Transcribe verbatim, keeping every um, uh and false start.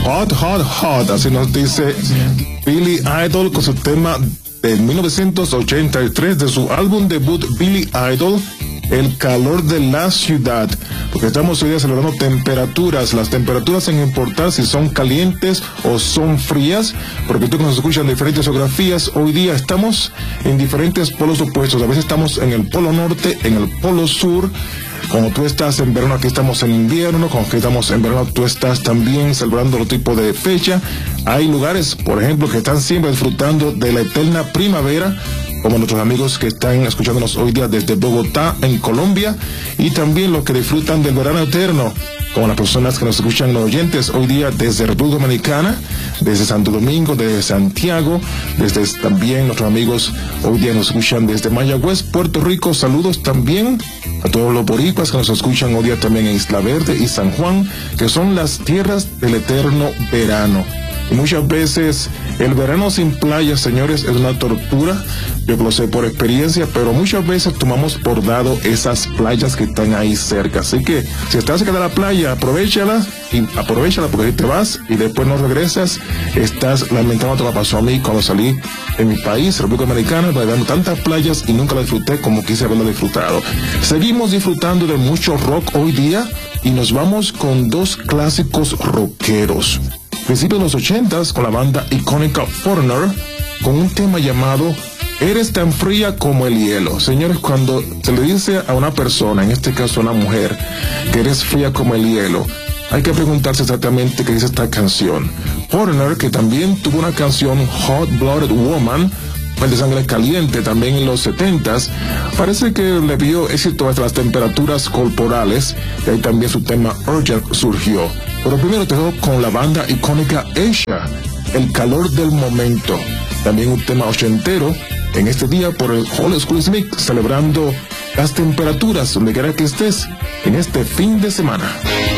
Hot, Hot, Hot, así nos dice Billy Idol con su tema de mil novecientos ochenta y tres de su álbum debut Billy Idol, El calor de la ciudad, porque estamos hoy día celebrando temperaturas, las temperaturas sin importar si son calientes o son frías, porque tú que nos escuchas en diferentes geografías, hoy día estamos en diferentes polos opuestos, a veces estamos en el polo norte, en el polo sur. Cuando tú estás en verano, aquí estamos en invierno. Cuando estamos en verano, tú estás también celebrando otro tipo de fecha. Hay lugares, por ejemplo, que están siempre disfrutando de la eterna primavera, como nuestros amigos que están escuchándonos hoy día desde Bogotá, en Colombia, y también los que disfrutan del verano eterno, como las personas que nos escuchan, los oyentes hoy día desde República Dominicana, desde Santo Domingo, desde Santiago, desde también nuestros amigos hoy día nos escuchan desde Mayagüez, Puerto Rico. Saludos también a todos los boricuas que nos escuchan hoy día también en Isla Verde y San Juan, que son las tierras del eterno verano. Y muchas veces el verano sin playa, señores, es una tortura. Yo lo sé por experiencia, pero muchas veces tomamos por dado esas playas que están ahí cerca. Así que si estás cerca de la playa, aprovechala y aprovechala, porque si te vas y después no regresas, estás lamentando lo que me pasó a mí cuando salí en mi país, República Dominicana, donde había tantas playas y nunca la disfruté como quise haberla disfrutado. Seguimos disfrutando de mucho rock hoy día y nos vamos con dos clásicos rockeros. Principios de los ochentas, con la banda icónica Foreigner, con un tema llamado Eres tan fría como el hielo. Señores, cuando se le dice a una persona, en este caso a una mujer, que eres fría como el hielo, hay que preguntarse exactamente qué dice esta canción. Foreigner, que también tuvo una canción, Hot Blooded Woman, de sangre caliente, también en los setentas, parece que le vio éxito hasta las temperaturas corporales, y ahí también su tema Urgent surgió. Pero primero te dejo con la banda icónica Asia, El calor del momento, también un tema ochentero, en este día por el Old School Mix, celebrando las temperaturas donde quiera que estés en este fin de semana.